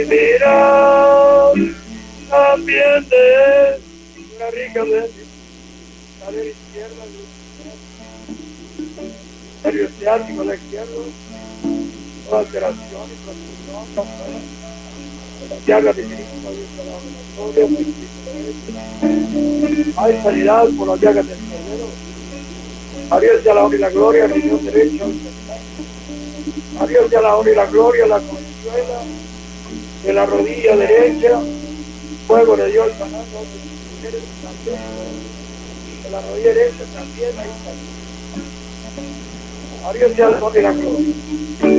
mira también de una rica de la de la izquierda, el hemisferio ciático a la izquierda, toda alteración y transfusión, la llaga de Cristo, Dios de la gloria, hay sanidad por la llaga del Cordero. A Dios sea la honra y la gloria, el riñón derecho, a Dios sea la honra y la gloria, la consuela de la rodilla derecha, fuego de Dios sanando, de la rodilla derecha también, ahí está. A Dios sea la honra y la gloria.